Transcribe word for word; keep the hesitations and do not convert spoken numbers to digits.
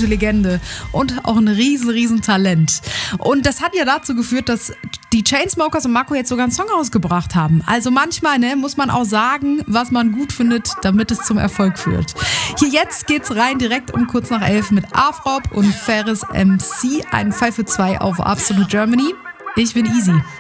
absolute Legende und auch ein riesen, riesen Talent. Und das hat ja dazu geführt, dass die Chainsmokers und Mako jetzt sogar einen Song rausgebracht haben. Also manchmal ne, muss man auch sagen, was man gut findet, damit es zum Erfolg führt. Hier jetzt geht's rein direkt um kurz nach elf mit Afrop und Ferris M C. Ein zwei für zwei auf Absolute Germany. Ich bin Easy.